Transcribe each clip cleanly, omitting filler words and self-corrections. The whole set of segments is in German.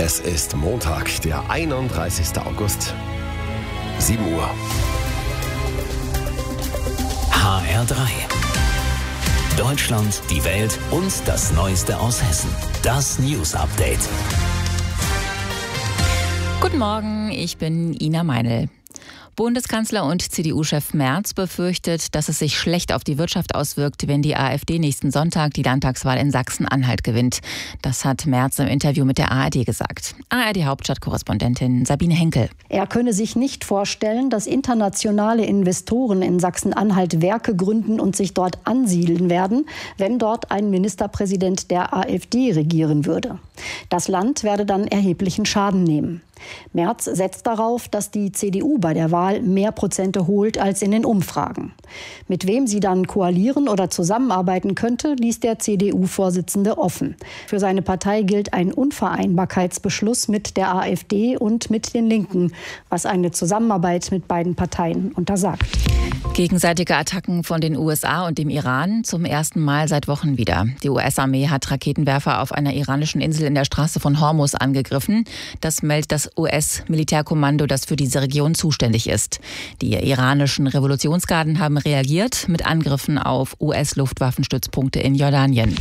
Es ist Montag, der 31. August, 7 Uhr. HR3. Deutschland, die Welt und das Neueste aus Hessen. Das News Update. Guten Morgen, ich bin Ina Meinl. Bundeskanzler und CDU-Chef Merz befürchtet, dass es sich schlecht auf die Wirtschaft auswirkt, wenn die AfD nächsten Sonntag die Landtagswahl in Sachsen-Anhalt gewinnt. Das hat Merz im Interview mit der ARD gesagt. ARD-Hauptstadtkorrespondentin Sabine Henkel. Er könne sich nicht vorstellen, dass internationale Investoren in Sachsen-Anhalt Werke gründen und sich dort ansiedeln werden, wenn dort ein Ministerpräsident der AfD regieren würde. Das Land werde dann erheblichen Schaden nehmen. Merz setzt darauf, dass die CDU bei der Wahl mehr Prozente holt als in den Umfragen. Mit wem sie dann koalieren oder zusammenarbeiten könnte, ließ der CDU-Vorsitzende offen. Für seine Partei gilt ein Unvereinbarkeitsbeschluss mit der AfD und mit den Linken, was eine Zusammenarbeit mit beiden Parteien untersagt. Gegenseitige Attacken von den USA und dem Iran zum ersten Mal seit Wochen wieder. Die US-Armee hat Raketenwerfer auf einer iranischen Insel in der Straße von Hormuz angegriffen. Das meldet das US-Militärkommando, das für diese Region zuständig ist. Die iranischen Revolutionsgarden haben reagiert mit Angriffen auf US-Luftwaffenstützpunkte in Jordanien.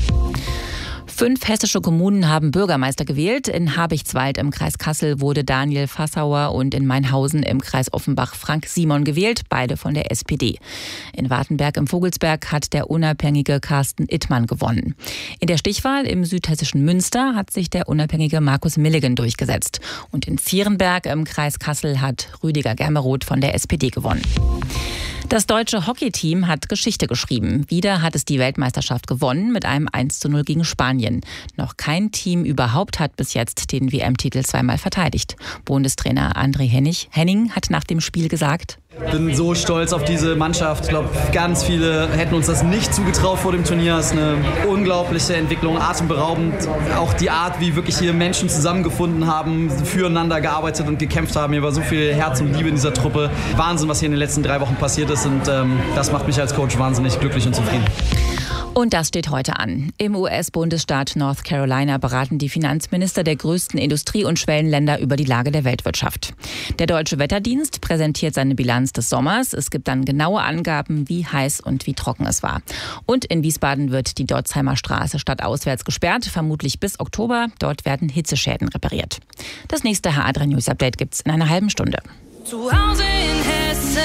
5 hessische Kommunen haben Bürgermeister gewählt. In Habichtswald im Kreis Kassel wurde Daniel Fassauer und in Mainhausen im Kreis Offenbach Frank Simon gewählt, beide von der SPD. In Wartenberg im Vogelsberg hat der unabhängige Carsten Ittmann gewonnen. In der Stichwahl im südhessischen Münster hat sich der unabhängige Markus Milligen durchgesetzt. Und in Zierenberg im Kreis Kassel hat Rüdiger Germeroth von der SPD gewonnen. Das deutsche Hockeyteam hat Geschichte geschrieben. Wieder hat es die Weltmeisterschaft gewonnen mit einem 1:0 gegen Spanien. Noch kein Team überhaupt hat bis jetzt den WM-Titel zweimal verteidigt. Bundestrainer André Henning hat nach dem Spiel gesagt: Ich bin so stolz auf diese Mannschaft. Ich glaube, ganz viele hätten uns das nicht zugetraut vor dem Turnier. Es ist eine unglaubliche Entwicklung, atemberaubend. Auch die Art, wie wirklich hier Menschen zusammengefunden haben, füreinander gearbeitet und gekämpft haben. Hier war so viel Herz und Liebe in dieser Truppe. Wahnsinn, was hier in den letzten 3 Wochen passiert ist. Und das macht mich als Coach wahnsinnig glücklich und zufrieden. Und das steht heute an. Im US-Bundesstaat North Carolina beraten die Finanzminister der größten Industrie- und Schwellenländer über die Lage der Weltwirtschaft. Der Deutsche Wetterdienst präsentiert seine Bilanz des Sommers. Es gibt dann genaue Angaben, wie heiß und wie trocken es war. Und in Wiesbaden wird die Dotzheimer Straße stadtauswärts gesperrt, vermutlich bis Oktober. Dort werden Hitzeschäden repariert. Das nächste HR3 News Update gibt's in einer halben Stunde. Zu Hause in Hessen.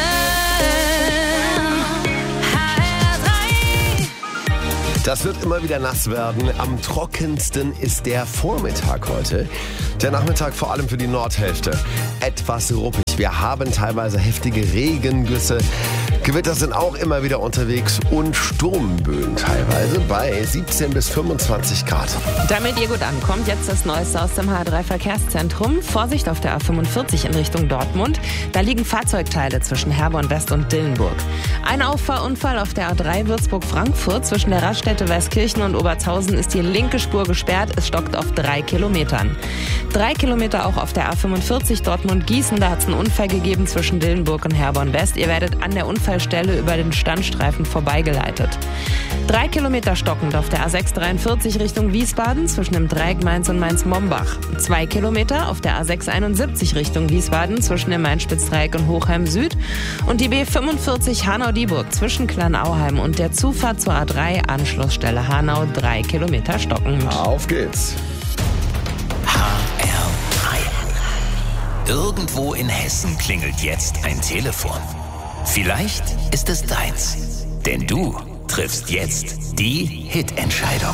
Das wird immer wieder nass werden. Am trockensten ist der Vormittag heute. Der Nachmittag vor allem für die Nordhälfte. Etwas ruppig. Wir haben teilweise heftige Regengüsse. Gewitter sind auch immer wieder unterwegs und Sturmböen teilweise bei 17 bis 25 Grad. Damit ihr gut ankommt, jetzt das Neueste aus dem HR3 Verkehrszentrum. Vorsicht auf der A45 in Richtung Dortmund. Da liegen Fahrzeugteile zwischen Herborn West und Dillenburg. Ein Auffahrunfall auf der A3 Würzburg-Frankfurt. Zwischen der Raststätte Westkirchen und Obertshausen ist die linke Spur gesperrt. Es stockt auf 3 Kilometern. 3 Kilometer auch auf der A45 Dortmund-Gießen. Da hat es einen Unfall gegeben zwischen Dillenburg und Herborn West. Ihr werdet an der Unfallstelle über den Standstreifen vorbeigeleitet. 3 Kilometer stockend auf der A643 Richtung Wiesbaden zwischen dem Dreieck Mainz und Mainz-Mombach. 2 Kilometer auf der A671 Richtung Wiesbaden zwischen dem Main-Spitz-Dreieck und Hochheim Süd. Und die B45 Hanau-Dieburg zwischen Kleinauheim und der Zufahrt zur A3 Anschlussstelle Hanau 3 Kilometer stockend. Auf geht's. Irgendwo in Hessen klingelt jetzt ein Telefon. Vielleicht ist es deins. Denn du triffst jetzt die Hitentscheidung.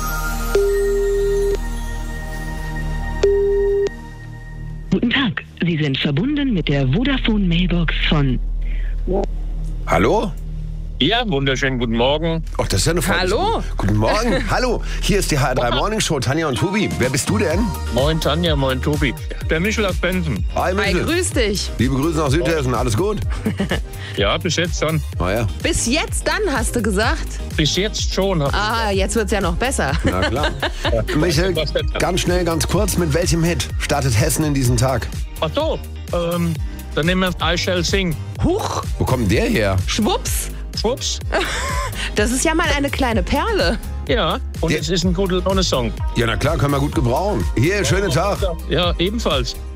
Guten Tag, Sie sind verbunden mit der Vodafone Mailbox von... Hallo? Ja, wunderschönen guten Morgen. Ach, das ist ja eine Frage. Hallo? Guten Morgen. Hallo, hier ist die HR3 Morning Show, Tanja und Tobi. Wer bist du denn? Moin Tanja, moin Tobi. Der Michel aus Bensen. Hi, Hi, Michel. grüß dich. Liebe Grüße nach Südhessen, alles gut? Ja, bis jetzt schon. Ja. Bis jetzt dann, hast du gesagt? Bis jetzt schon. Jetzt wird's ja noch besser. Na klar. Michel, ganz schnell, ganz kurz, mit welchem Hit startet Hessen in diesen Tag? Ach so, dann nehmen wir I Shall Sing. Huch, Wo kommt der her? schwupps. Schwupps. Das ist ja mal eine kleine Perle. Ja, und es ist ein guter Laune-Song. Ja, na klar, können wir gut gebrauchen. Hier, schönen Tag. Ja, ebenfalls.